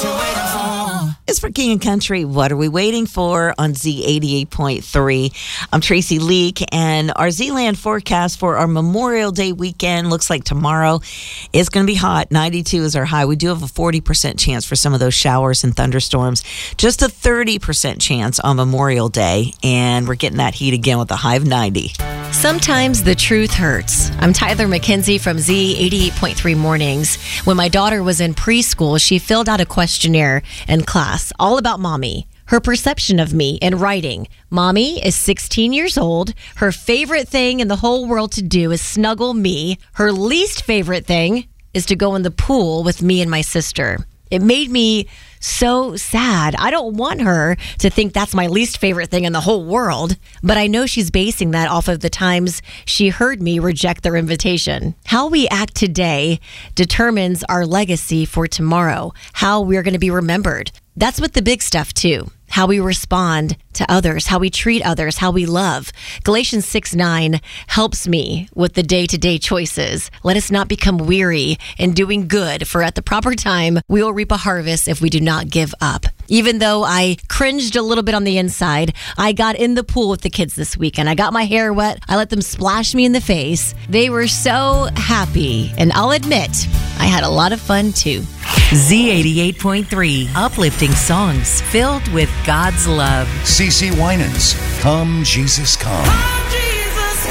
It's for King and Country. What are we waiting for on Z88.3? I'm Tracy Leak, and our Z-Land forecast for our Memorial Day weekend looks like tomorrow is going to be hot. 92 is our high. We do have a 40% chance for some of those showers and thunderstorms. Just a 30% chance on Memorial Day, and we're getting that heat again with a high of 90. Sometimes the truth hurts. I'm Tyler McKenzie from Z88.3 Mornings. When my daughter was in preschool, she filled out a questionnaire in class all about mommy. Her perception of me in writing. Mommy is 16 years old. Her favorite thing in the whole world to do is snuggle me. Her least favorite thing is to go in the pool with me and my sister. It made me so sad. I don't want her to think that's my least favorite thing in the whole world, but I know she's basing that off of the times she heard me reject their invitation. How we act today determines our legacy for tomorrow, how we're going to be remembered. That's with the big stuff too. How we respond to others, how we treat others, how we love. Galatians 6:9 helps me with the day-to-day choices. Let us not become weary in doing good, for at the proper time, we will reap a harvest if we do not give up. Even though I cringed a little bit on the inside, I got in the pool with the kids this weekend. I got my hair wet. I let them splash me in the face. They were so happy. And I'll admit, I had a lot of fun too. Z88.3, uplifting songs filled with God's love. CeCe Winans, Come Jesus Come. Come, Jesus,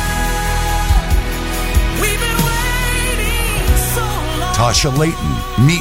come. We've been waiting so long. Tasha Layton, Meet